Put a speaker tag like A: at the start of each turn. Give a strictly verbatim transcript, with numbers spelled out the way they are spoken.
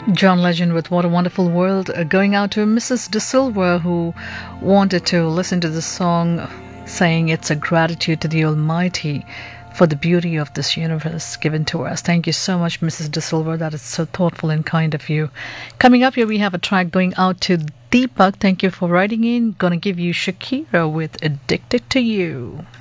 A: John Legend with What a Wonderful World, uh, going out to Missus De Silva, who wanted to listen to the song, saying it's a gratitude to the Almighty for the beauty of this universe given to us. Thank you so much, Missus De Silva. That is so thoughtful and kind of you. Coming up here, we have a track going out to Deepak. Thank you for writing in. Gonna give you Shakira with Addicted to You.